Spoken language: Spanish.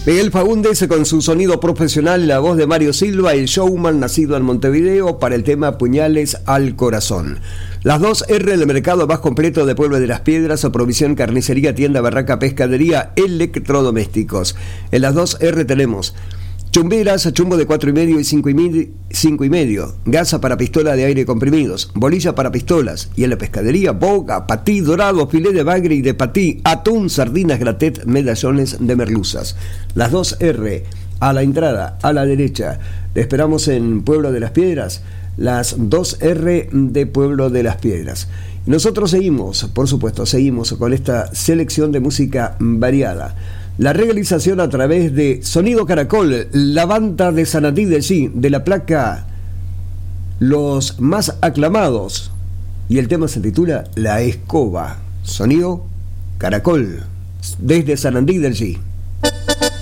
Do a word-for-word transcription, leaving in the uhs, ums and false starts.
Miguel Faúndez con su sonido profesional, la voz de Mario Silva, el showman nacido en Montevideo, para el tema Puñales al Corazón. Las dos R del mercado más completo de Pueblo de las Piedras, o provisión, carnicería, tienda, barraca, pescadería, electrodomésticos. En las dos R tenemos chumberas, chumbo de cuatro y medio y cinco y, medio, cinco y medio, gasa para pistola de aire comprimidos, bolilla para pistolas, y en la pescadería, boga, patí, dorado, filé de bagre y de patí, atún, sardinas, gratet, medallones de merluzas. Las dos R, a la entrada, a la derecha. Le esperamos en Pueblo de las Piedras, las dos R de Pueblo de las Piedras. Nosotros seguimos, por supuesto, seguimos con esta selección de música variada. La realización a través de Sonido Caracol, la banda de Sanatí de G, de la placa Los Más Aclamados, y el tema se titula La Escoba. Sonido Caracol, desde Sanatí del G.